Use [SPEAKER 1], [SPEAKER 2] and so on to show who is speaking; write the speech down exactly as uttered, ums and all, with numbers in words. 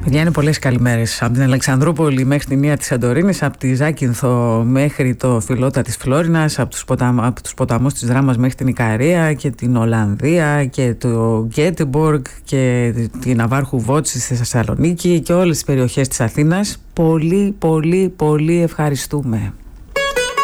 [SPEAKER 1] Παιδιά, είναι πολλές καλημέρες. Από την Αλεξανδρούπολη μέχρι τη Νία της Σαντορίνης, από τη Ζάκυνθο μέχρι το Φιλότα της Φλόρινας, από τους, ποταμ, από τους ποταμούς της Δράμας μέχρι την Ικαρία και την Ολλανδία και το Γκέτεμποργκ και την Ναβάρχου Βότση στη Θεσσαλονίκη και όλες τις περιοχές της Αθήνας. Πολύ, πολύ, πολύ ευχαριστούμε.